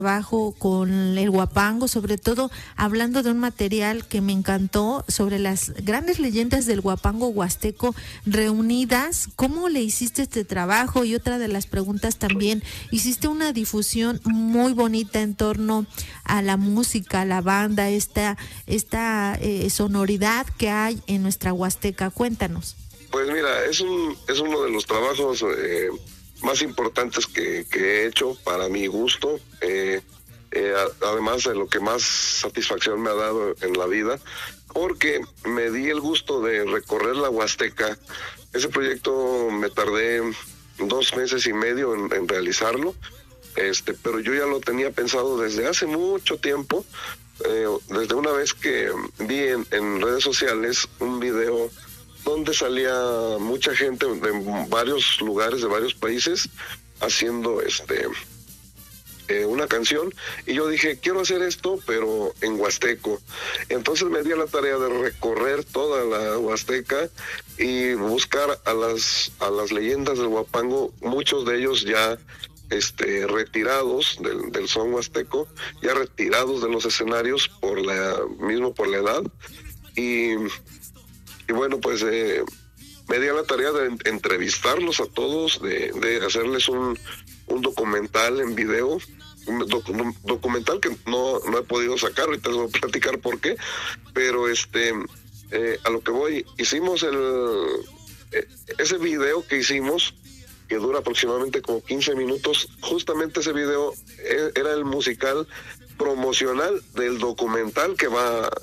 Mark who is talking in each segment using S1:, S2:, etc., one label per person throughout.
S1: trabajo con el huapango, sobre todo hablando de un material que me encantó sobre las grandes leyendas del huapango huasteco reunidas. ¿Cómo le hiciste este trabajo? Y otra de las preguntas también, hiciste una difusión muy bonita en torno a la música, a la banda, esta sonoridad que hay en nuestra Huasteca. Cuéntanos.
S2: Pues mira, es uno de los trabajos más importantes que he hecho para mi gusto, además de lo que más satisfacción me ha dado en la vida, porque me di el gusto de recorrer la Huasteca. Ese proyecto me tardé 2 meses y medio en realizarlo, pero yo ya lo tenía pensado desde hace mucho tiempo, desde una vez que vi en redes sociales un video donde salía mucha gente de varios lugares, de varios países, haciendo una canción, y yo dije, quiero hacer esto, pero en huasteco. Entonces me di a la tarea de recorrer toda la Huasteca y buscar a las leyendas del huapango, muchos de ellos ya retirados del son huasteco, ya retirados de los escenarios por la edad, y bueno, pues me di a la tarea de entrevistarlos a todos, de hacerles un documental en video, un documental que no he podido sacar, ahorita les voy a platicar por qué, pero a lo que voy, hicimos ese video que hicimos, que dura aproximadamente como 15 minutos, justamente ese video era el musical promocional del documental que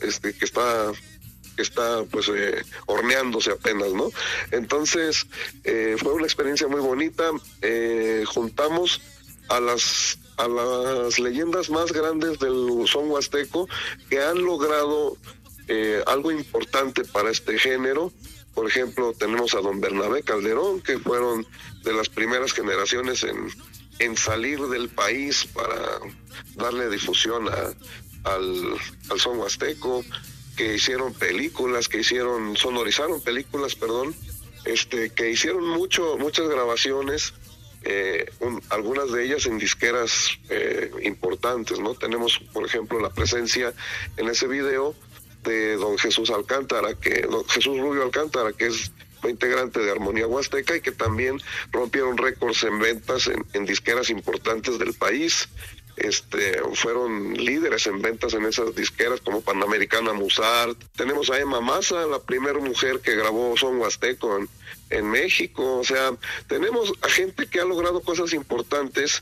S2: está pues horneándose apenas, ¿no? Entonces fue una experiencia muy bonita. Juntamos a las leyendas más grandes del son huasteco que han logrado algo importante para este género. Por ejemplo, tenemos a don Bernabé Calderón, que fueron de las primeras generaciones en salir del país para darle difusión al son huasteco, que hicieron películas, sonorizaron películas, que hicieron muchas grabaciones, algunas de ellas en disqueras importantes, ¿no? Tenemos, por ejemplo, la presencia en ese video de don Jesús Rubio Alcántara, que es integrante de Armonía Huasteca y que también rompieron récords en ventas en disqueras importantes del país. Fueron líderes en ventas en esas disqueras como Panamericana, Musart. Tenemos a Emma Maza, la primera mujer que grabó son huasteco en México. O sea, tenemos a gente que ha logrado cosas importantes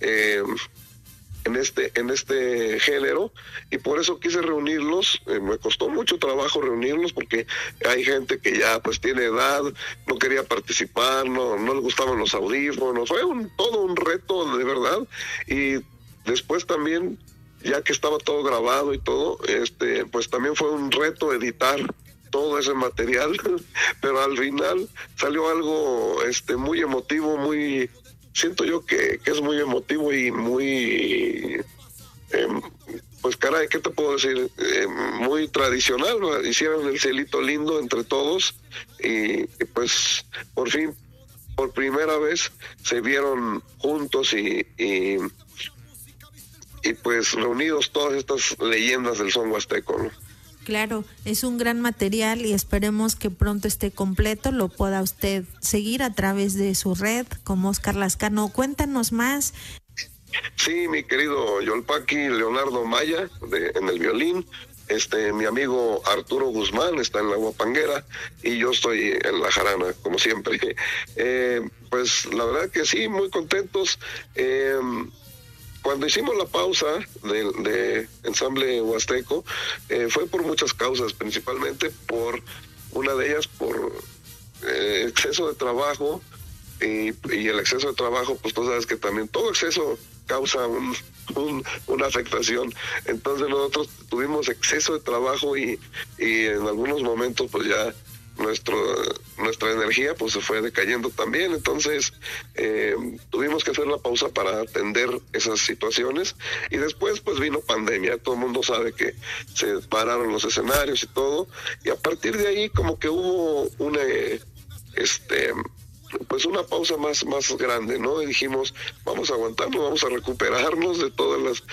S2: en este género, y por eso quise reunirlos. Me costó mucho trabajo reunirlos porque hay gente que ya pues tiene edad, no quería participar, no le gustaban los audífonos. Fue todo un reto, de verdad. Y después también, ya que estaba todo grabado y todo, pues también fue un reto editar todo ese material, pero al final salió algo muy emotivo, siento yo que es muy emotivo y muy, pues caray, ¿qué te puedo decir? Muy tradicional, ¿no? Hicieron el cielito lindo entre todos y pues por fin, por primera vez se vieron juntos y pues reunidos todas estas leyendas del son huasteco, ¿no?
S1: Claro, es un gran material y esperemos que pronto esté completo, lo pueda usted seguir a través de su red como Oscar Lascano. Cuéntanos más.
S2: Sí, mi querido Yolpaqui, Leonardo Maya en el violín, mi amigo Arturo Guzmán está en la huapanguera y yo estoy en la jarana, como siempre. Pues la verdad que sí, muy contentos. Cuando hicimos la pausa de Ensamble Huasteco, fue por muchas causas, principalmente por una de ellas, por exceso de trabajo, y el exceso de trabajo, pues tú sabes que también todo exceso causa una afectación. Entonces nosotros tuvimos exceso de trabajo y en algunos momentos pues ya nuestra energía pues se fue decayendo también. Entonces tuvimos que hacer la pausa para atender esas situaciones, y después pues vino pandemia. Todo el mundo sabe que se pararon los escenarios y todo, y a partir de ahí como que hubo pues una pausa más grande, ¿no? Y dijimos, vamos a aguantarnos, vamos a recuperarnos de todas